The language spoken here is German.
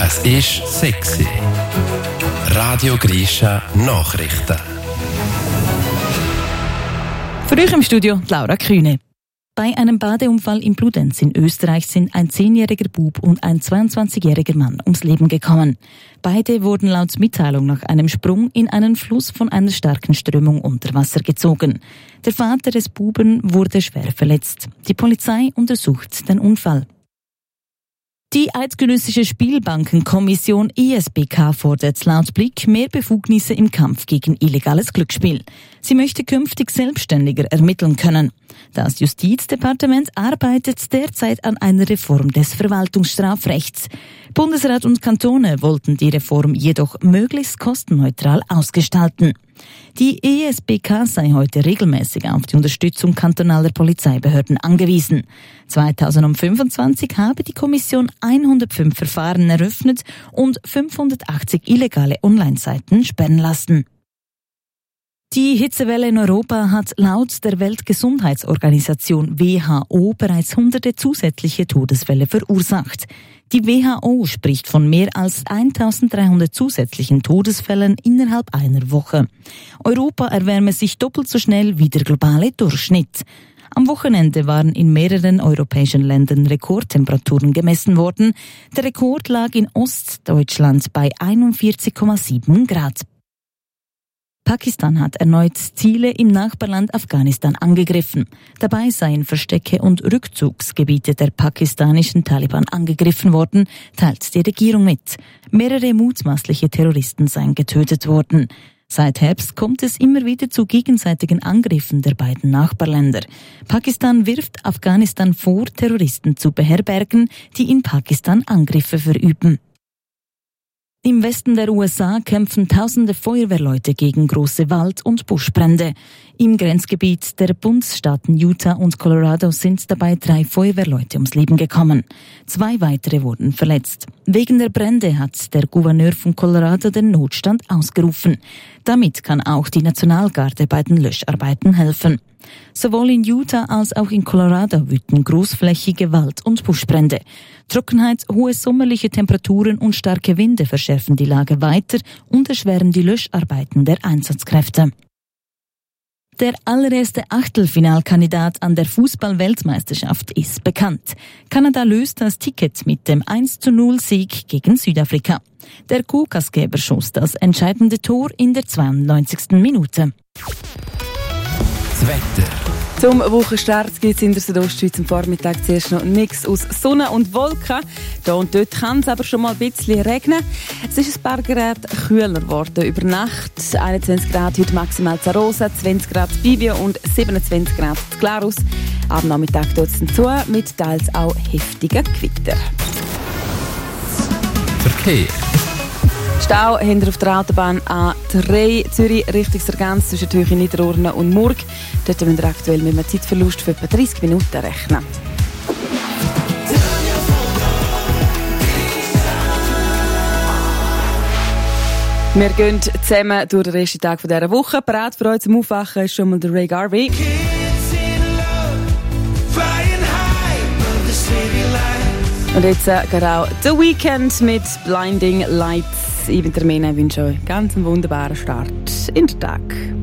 Es ist sexy. Radio Grisha Nachrichten. Für euch im Studio Laura Kühne. Bei einem Badeunfall in Bludenz in Österreich sind ein 10-jähriger Bub und ein 22-jähriger Mann ums Leben gekommen. Beide wurden laut Mitteilung nach einem Sprung in einen Fluss von einer starken Strömung unter Wasser gezogen. Der Vater des Buben wurde schwer verletzt. Die Polizei untersucht den Unfall. Die Eidgenössische Spielbankenkommission ESBK fordert laut Blick mehr Befugnisse im Kampf gegen illegales Glücksspiel. Sie möchte künftig selbstständiger ermitteln können. Das Justizdepartement arbeitet derzeit an einer Reform des Verwaltungsstrafrechts. Bundesrat und Kantone wollten die Reform jedoch möglichst kostenneutral ausgestalten. Die ESBK sei heute regelmäßig auf die Unterstützung kantonaler Polizeibehörden angewiesen. 2025 habe die Kommission 105 Verfahren eröffnet und 580 illegale Online-Seiten sperren lassen. Die Hitzewelle in Europa hat laut der Weltgesundheitsorganisation WHO bereits hunderte zusätzliche Todesfälle verursacht. Die WHO spricht von mehr als 1300 zusätzlichen Todesfällen innerhalb einer Woche. Europa erwärme sich doppelt so schnell wie der globale Durchschnitt. Am Wochenende waren in mehreren europäischen Ländern Rekordtemperaturen gemessen worden. Der Rekord lag in Ostdeutschland bei 41,7 Grad. Pakistan hat erneut Ziele im Nachbarland Afghanistan angegriffen. Dabei seien Verstecke und Rückzugsgebiete der pakistanischen Taliban angegriffen worden, teilt die Regierung mit. Mehrere mutmaßliche Terroristen seien getötet worden. Seit Herbst kommt es immer wieder zu gegenseitigen Angriffen der beiden Nachbarländer. Pakistan wirft Afghanistan vor, Terroristen zu beherbergen, die in Pakistan Angriffe verüben. Im Westen der USA kämpfen tausende Feuerwehrleute gegen große Wald- und Buschbrände. Im Grenzgebiet der Bundesstaaten Utah und Colorado sind dabei 3 Feuerwehrleute ums Leben gekommen. 2 weitere wurden verletzt. Wegen der Brände hat der Gouverneur von Colorado den Notstand ausgerufen. Damit kann auch die Nationalgarde bei den Löscharbeiten helfen. Sowohl in Utah als auch in Colorado wüten großflächige Wald- und Buschbrände. Trockenheit, hohe sommerliche Temperaturen und starke Winde verschärfen die Lage weiter und erschweren die Löscharbeiten der Einsatzkräfte. Der allererste Achtelfinalkandidat an der Fußball-Weltmeisterschaft ist bekannt. Kanada löst das Ticket mit dem 1:0-Sieg gegen Südafrika. Der Kokasgeber schoss das entscheidende Tor in der 92. Minute. Das Wetter. Zum Wochenstart gibt es in der Südostschweiz am Vormittag zuerst noch einen Mix aus Sonne und Wolken. Da und dort kann es aber schon mal ein bisschen regnen. Es ist ein paar Grad kühler geworden über Nacht. 21 Grad heute maximal in Arosa, 20 Grad in Bivio und 27 Grad in Glarus. Am Nachmittag tut es hinzu mit teils auch heftigen Gewitter. Verkehr. Stau haben wir auf der Autobahn A3 Zürich Richtung Sargans zwischen Höhe Niederurne und Murg. Dort müssen wir aktuell mit einem Zeitverlust von etwa 30 Minuten rechnen. Wir gehen zusammen durch den restlichen Tag dieser Woche. Bereit für euch zum Aufwachen ist schon mal der Ray Garvey. Und jetzt geht auch The Weeknd mit Blinding Lights. Ich bin Termine, wünsche euch ganz einen wunderbaren Start in den Tag.